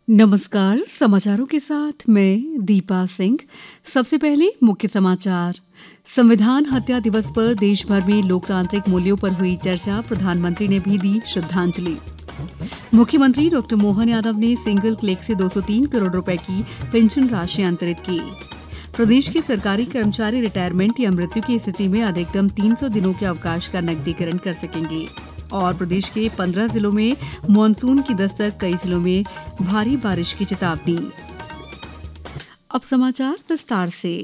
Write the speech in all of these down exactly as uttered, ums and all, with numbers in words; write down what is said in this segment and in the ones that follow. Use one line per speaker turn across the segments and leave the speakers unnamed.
नमस्कार, समाचारों के साथ मैं दीपा सिंह। सबसे पहले मुख्य समाचार। संविधान हत्या दिवस पर देश भर में लोकतांत्रिक मूल्यों पर हुई चर्चा, प्रधानमंत्री ने भी दी श्रद्धांजलि। मुख्यमंत्री डॉक्टर मोहन यादव ने सिंगल क्लिक से दो सौ तीन करोड़ रुपए की पेंशन राशि अंतरित की। प्रदेश के सरकारी कर्मचारी रिटायरमेंट या मृत्यु की स्थिति में अधिकतम तीन सौ दिनों के अवकाश का नकदीकरण कर सकेंगे। और प्रदेश के पंद्रह जिलों में मानसून की दस्तक, कई जिलों में भारी बारिश की चेतावनी। अब समाचार विस्तार से।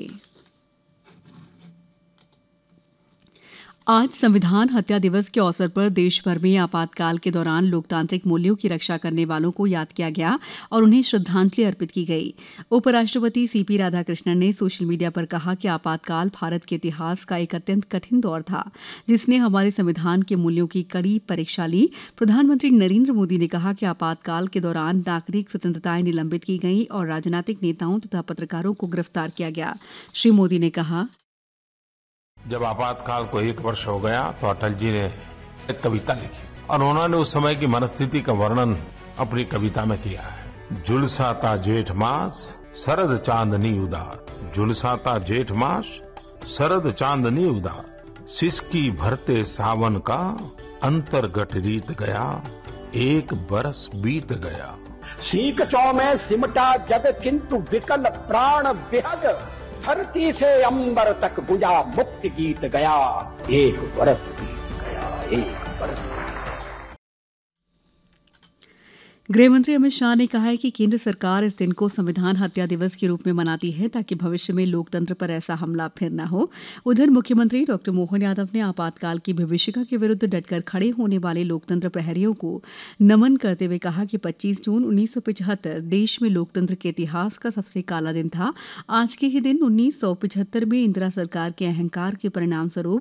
आज संविधान हत्या दिवस के अवसर पर देश भर में आपातकाल के दौरान लोकतांत्रिक मूल्यों की रक्षा करने वालों को याद किया गया और उन्हें श्रद्धांजलि अर्पित की गई। उपराष्ट्रपति सीपी राधाकृष्णन ने सोशल मीडिया पर कहा कि आपातकाल भारत के इतिहास का एक अत्यंत कठिन दौर था, जिसने हमारे संविधान के मूल्यों की कड़ी परीक्षा ली। प्रधानमंत्री नरेंद्र मोदी ने कहा कि आपातकाल के दौरान नागरिक स्वतंत्रताएं निलंबित की गई और राजनीतिक नेताओं तथा पत्रकारों को गिरफ्तार किया गया। श्री मोदी ने कहा,
जब आपातकाल को एक वर्ष हो गया तो अटल जी ने एक कविता लिखी थी और उन्होंने उस समय की मनस्थिति का वर्णन अपनी कविता में किया है। झुलसाता जेठ मास शरद चांदनी उदार, झुलसाता जेठ मास शरद चांदनी उदार, सिसकी भरते सावन का अंतर्गत रीत गया, एक बरस बीत गया।
सीख चौ में सिमटा जग किंतु विकल प्राण विहग, धरती से अंबर तक गुजा मुक्ति गीत गया, एक बरस बीत गया, एक बरस।
गृहमंत्री अमित शाह ने कहा है कि केंद्र सरकार इस दिन को संविधान हत्या दिवस के रूप में मनाती है ताकि भविष्य में लोकतंत्र पर ऐसा हमला फिर न हो। उधर मुख्यमंत्री डॉक्टर मोहन यादव ने आपातकाल की विभीषिका के विरुद्ध डटकर खड़े होने वाले लोकतंत्र प्रहरियों को नमन करते हुए कहा कि पच्चीस जून उन्नीस सौ पिचहत्तर देश में लोकतंत्र के इतिहास का सबसे काला दिन था। आज के ही दिन उन्नीस सौ पिचहत्तर में इंदिरा सरकार के अहंकार के परिणाम स्वरूप